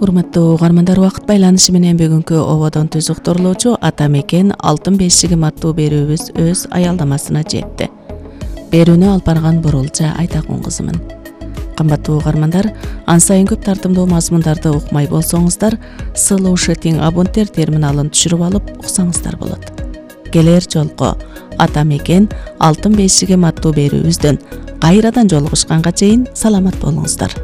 Урматтуу угармандар, убакыт байланышы менен бүгүнкү ободон түз уктурлоочу Ата Мекен алтын бешигим аттуу берүүбүз өз аялдамасына жетти. Берүүнү алып барган Бурулжа Айтакун кызымын. Кымбаттуу угармандар, ансайын көп тартымдуу мазмундарды укмай болсоңуздар, слушатинг абонтер терминалын түшүрүп алып уксаңыздар болот. Келер жолку Ата Мекен алтын бешигим аттуу берүүбүздөн кайрадан жолугушканга чейин саламат болуңуздар.